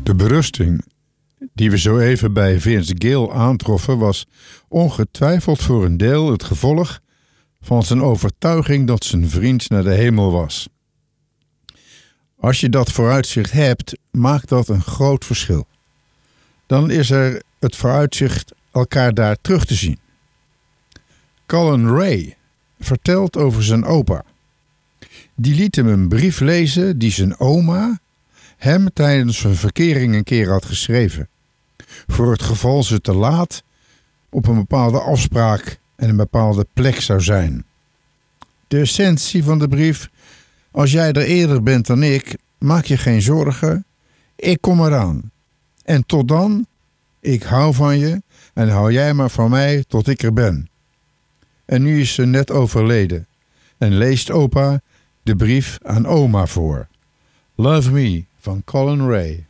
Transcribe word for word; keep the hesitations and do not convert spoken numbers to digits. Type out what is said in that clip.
De berusting die we zo even bij Vince Gill aantroffen was ongetwijfeld voor een deel het gevolg van zijn overtuiging dat zijn vriend naar de hemel was. Als je dat vooruitzicht hebt, maakt dat een groot verschil. Dan is er het vooruitzicht elkaar daar terug te zien. Colin Ray vertelt over zijn opa. Die liet hem een brief lezen die zijn oma hem tijdens een verkering een keer had geschreven. Voor het geval ze te laat op een bepaalde afspraak en een bepaalde plek zou zijn. De essentie van de brief: als jij er eerder bent dan ik, maak je geen zorgen, ik kom eraan. En tot dan, ik hou van je en hou jij maar van mij tot ik er ben. En nu is ze net overleden en leest opa de brief aan oma voor. Love Me van Colin Ray.